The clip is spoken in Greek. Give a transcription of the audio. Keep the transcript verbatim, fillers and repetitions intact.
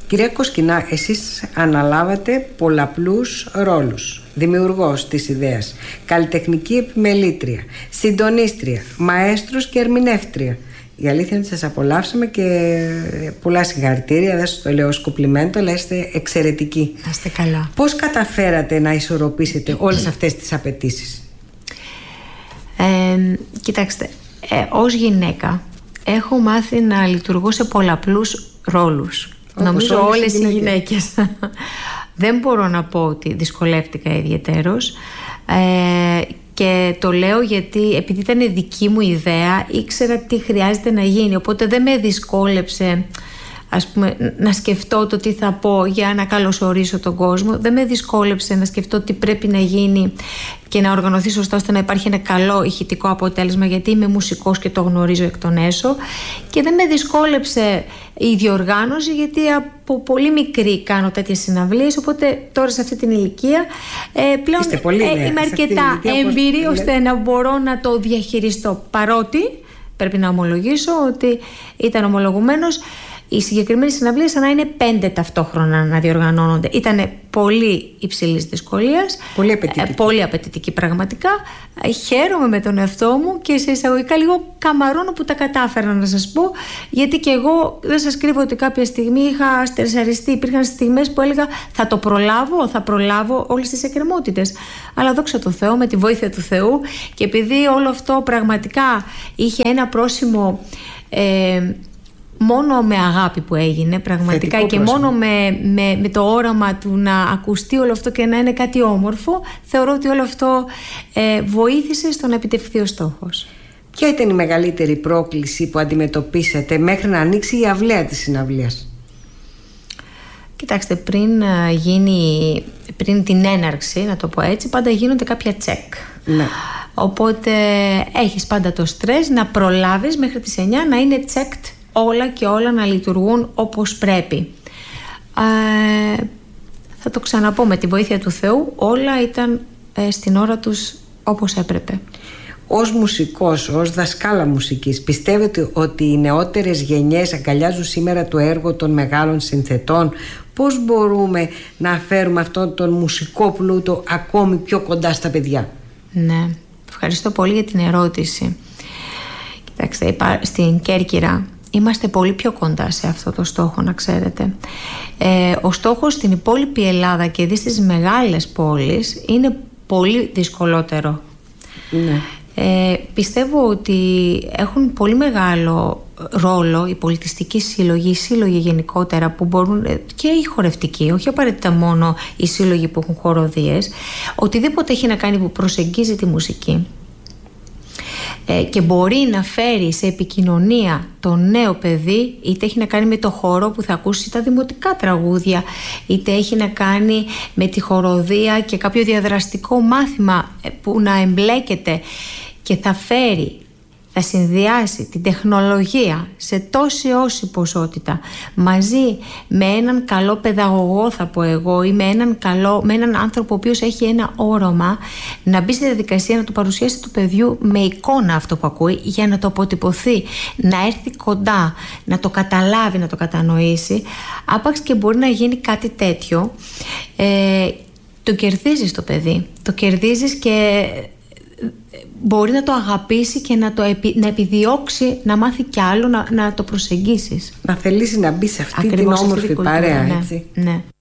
Κυρία Κοσκινά, εσείς αναλάβατε πολλαπλούς ρόλους. Δημιουργός της ιδέας, καλλιτεχνική επιμελήτρια, συντονίστρια, μαέστρος και ερμηνεύτρια. Η αλήθεια είναι ότι σας απολαύσαμε και πολλά συγχαρητήρια. Δεν σας το λέω ως κουπλιμέντο, αλλά είστε εξαιρετικοί. Να είστε καλά. Πώς καταφέρατε να ισορροπήσετε όλες αυτές τις απαιτήσεις? Ε, κοιτάξτε, ε, ως γυναίκα έχω μάθει να λειτουργώ σε πολλαπλούς ρόλους. Όπως νομίζω όλες οι γυναίκες, γυναίκες. Δεν μπορώ να πω ότι δυσκολεύτηκα ιδιαιτέρως, ε, και το λέω γιατί επειδή ήταν δική μου ιδέα, ήξερα τι χρειάζεται να γίνει, οπότε δεν με δυσκόλεψε, ας πούμε, να σκεφτώ το τι θα πω για να καλωσορίσω τον κόσμο. Δεν με δυσκόλεψε να σκεφτώ τι πρέπει να γίνει και να οργανωθεί σωστά ώστε να υπάρχει ένα καλό ηχητικό αποτέλεσμα, γιατί είμαι μουσικός και το γνωρίζω εκ των έσω. Και δεν με δυσκόλεψε η διοργάνωση, γιατί από πολύ μικρή κάνω τέτοιες συναυλίες, οπότε τώρα σε αυτή την ηλικία ε, πλέον πολύ, ε, ναι, είμαι αρκετά έμπειρη ώστε να μπορώ να το διαχειριστώ. Παρότι πρέπει να ομολογήσω ότι ήταν ομολογουμένος οι συγκεκριμένες συναυλίες σαν να είναι πέντε ταυτόχρονα να διοργανώνονται. Ήταν πολύ υψηλής δυσκολίας, πολύ απαιτητική. Ε, πολύ απαιτητική πραγματικά. Ε, χαίρομαι με τον εαυτό μου και σε εισαγωγικά λίγο καμαρώνω που τα κατάφερα, να σας πω, γιατί και εγώ δεν σας κρύβω ότι κάποια στιγμή είχα στερσαριστεί. Υπήρχαν στιγμές που έλεγα θα το προλάβω, θα προλάβω όλες τις εκκρεμότητες. Αλλά δόξα τω Θεώ, με τη βοήθεια του Θεού, και επειδή όλο αυτό πραγματικά είχε ένα πρόσημο ε, μόνο με αγάπη που έγινε πραγματικά, θετικό και πρόσωπο, μόνο με, με, με το όραμα του να ακουστεί όλο αυτό και να είναι κάτι όμορφο, θεωρώ ότι όλο αυτό ε, βοήθησε στο να επιτευχθεί ο στόχος. Ποια ήταν η μεγαλύτερη πρόκληση που αντιμετωπίσατε μέχρι να ανοίξει η αυλαία της συναυλίας? Κοιτάξτε, πριν γίνει, πριν την έναρξη, να το πω έτσι, πάντα γίνονται κάποια τσεκ. Ναι. Οπότε έχεις πάντα το στρες να προλάβεις μέχρι τις εννιά να είναι checked όλα και όλα, να λειτουργούν όπως πρέπει. Ε, θα το ξαναπώ, με τη βοήθεια του Θεού όλα ήταν ε, στην ώρα τους όπως έπρεπε. Ως μουσικός, ως δασκάλα μουσικής, πιστεύετε ότι οι νεότερες γενιές αγκαλιάζουν σήμερα το έργο των μεγάλων συνθετών? Πώς μπορούμε να φέρουμε αυτόν τον μουσικό πλούτο ακόμη πιο κοντά στα παιδιά? Ναι, ευχαριστώ πολύ για την ερώτηση. Κοιτάξτε, στην Κέρκυρα είμαστε πολύ πιο κοντά σε αυτό το στόχο, να ξέρετε. Ε, ο στόχος στην υπόλοιπη Ελλάδα και δει στις μεγάλες πόλεις είναι πολύ δυσκολότερο. Ναι. Ε, πιστεύω ότι έχουν πολύ μεγάλο ρόλο οι πολιτιστικοί σύλλογοι, οι σύλλογοι γενικότερα που μπορούν, και οι χορευτικοί, όχι απαραίτητα μόνο οι σύλλογοι που έχουν χοροδίες, οτιδήποτε έχει να κάνει που προσεγγίζει τη μουσική και μπορεί να φέρει σε επικοινωνία το νέο παιδί, είτε έχει να κάνει με το χώρο που θα ακούσει τα δημοτικά τραγούδια, είτε έχει να κάνει με τη χοροδία και κάποιο διαδραστικό μάθημα που να εμπλέκεται και θα φέρει, θα συνδυάσει την τεχνολογία σε τόση όση ποσότητα μαζί με έναν καλό παιδαγωγό, θα πω εγώ, ή με έναν, καλό, με έναν άνθρωπο ο οποίος έχει ένα όρομα, να μπει στη διαδικασία να του παρουσιάσει του παιδιού με εικόνα αυτό που ακούει, για να το αποτυπωθεί, να έρθει κοντά, να το καταλάβει, να το κατανοήσει, άπαξ και μπορεί να γίνει κάτι τέτοιο. ε, το κερδίζεις το παιδί, το κερδίζεις και μπορεί να το αγαπήσει και να το επι, να επιδιώξει να μάθει κι άλλο, να, να το προσεγγίσεις. Να θελήσει να μπει σε αυτή Ακριβώς την όμορφη αυτή την παρέα, κουλτούρα, έτσι. Ναι, ναι.